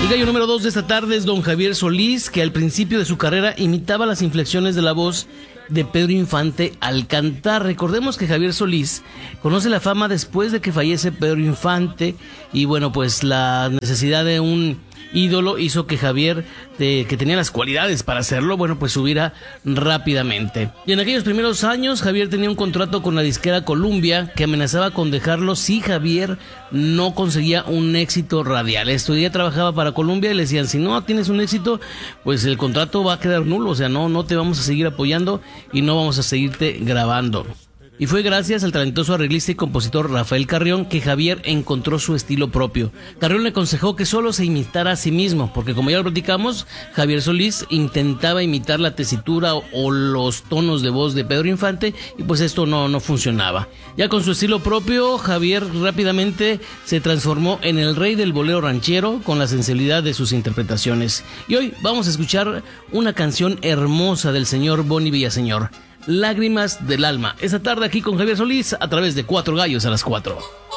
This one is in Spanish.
El gallo número 2 de esta tarde es don Javier Solís, que al principio de su carrera imitaba las inflexiones de la voz de Pedro Infante al cantar. Recordemos que Javier Solís conoce la fama después de que fallece Pedro Infante, y bueno, pues la necesidad de un ídolo hizo que Javier, que tenía las cualidades para hacerlo, bueno, pues subiera rápidamente. Y en aquellos primeros años Javier tenía un contrato con la disquera Columbia que amenazaba con dejarlo si Javier no conseguía un éxito radial. Esto ya trabajaba para Columbia y le decían: si no tienes un éxito, pues el contrato va a quedar nulo, o sea, no te vamos a seguir apoyando y no vamos a seguirte grabando. Y fue gracias al talentoso arreglista y compositor Rafael Carrión que Javier encontró su estilo propio. Carrión le aconsejó que solo se imitara a sí mismo, porque como ya lo platicamos, Javier Solís intentaba imitar la tesitura o los tonos de voz de Pedro Infante, y pues esto no funcionaba. Ya con su estilo propio, Javier rápidamente se transformó en el rey del bolero ranchero con la sensibilidad de sus interpretaciones. Y hoy vamos a escuchar una canción hermosa del señor Boni Villaseñor, Lágrimas del Alma. Esta tarde aquí con Javier Solís a través de Cuatro Gallos a las 4.